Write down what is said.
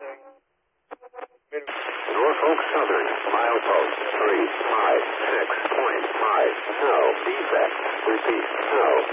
Norfolk Southern, milepost 356.5. No defect. Repeat, no